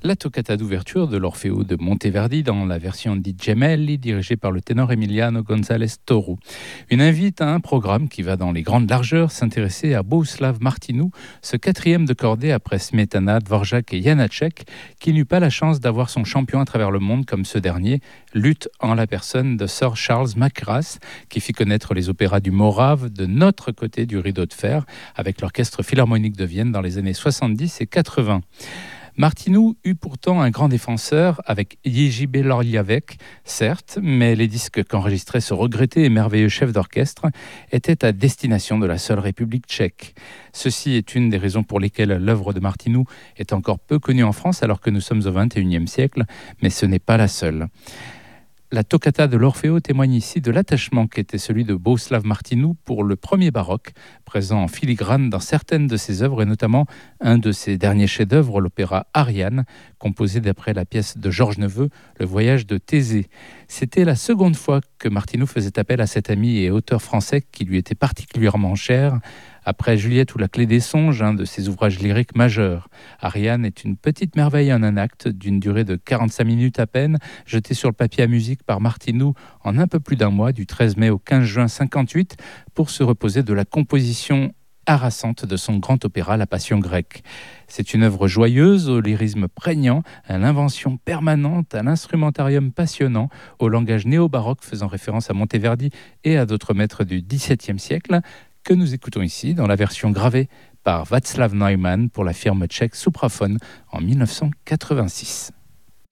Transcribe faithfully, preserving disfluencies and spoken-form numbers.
La toccata d'ouverture de l'Orfeo de Monteverdi dans la version di Gemelli dirigée par le ténor Emiliano González Toro. Une invite à un programme qui va dans les grandes largeurs s'intéresser à Bohuslav Martinu, ce quatrième de cordée après Smetana, Dvorak et Janacek, qui n'eut pas la chance d'avoir son champion à travers le monde comme ce dernier, lutte en la personne de Sir Charles Mackerras, qui fit connaître les opéras du Morave de notre côté du rideau de fer, avec l'Orchestre Philharmonique de Vienne dans les années soixante-dix et quatre-vingts. Martinu eut pourtant un grand défenseur avec Jiří Belohlávek, certes, mais les disques qu'enregistrait ce regretté et merveilleux chef d'orchestre étaient à destination de la seule République tchèque. Ceci est une des raisons pour lesquelles l'œuvre de Martinu est encore peu connue en France alors que nous sommes au vingt et unième siècle, mais ce n'est pas la seule. La toccata de l'Orfeo témoigne ici de l'attachement qu'était celui de Bohuslav Martinu pour le premier baroque, présent en filigrane dans certaines de ses œuvres et notamment un de ses derniers chefs-d'œuvre, l'opéra Ariane, composé d'après la pièce de Georges Neveu, Le voyage de Thésée. C'était la seconde fois que Martinu faisait appel à cet ami et auteur français qui lui était particulièrement cher, après Juliette ou la clé des songes, un de ses ouvrages lyriques majeurs. Ariane est une petite merveille en un acte d'une durée de quarante-cinq minutes à peine, jetée sur le papier à musique par Martinu en un peu plus d'un mois, du treize mai au quinze juin cinquante-huit, pour se reposer de la composition harassante de son grand opéra La Passion grecque. C'est une œuvre joyeuse, au lyrisme prégnant, à l'invention permanente, à l'instrumentarium passionnant, au langage néo-baroque faisant référence à Monteverdi et à d'autres maîtres du dix-septième siècle, que nous écoutons ici dans la version gravée par Václav Neumann pour la firme tchèque Supraphon en mille neuf cent quatre-vingt-six.